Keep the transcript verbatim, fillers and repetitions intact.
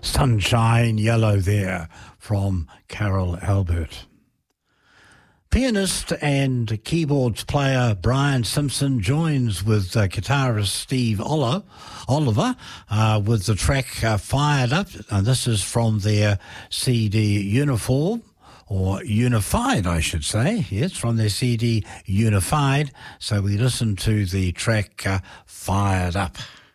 Sunshine Yellow there from Carol Albert. Pianist and keyboards player Brian Simpson joins with uh, guitarist Steve Oliver, Oliver uh, with the track uh, Fired Up. And this is from their C D Uniform, or Unified, I should say. Yes, from their C D Unified. So we listen to the track uh, Fired Up.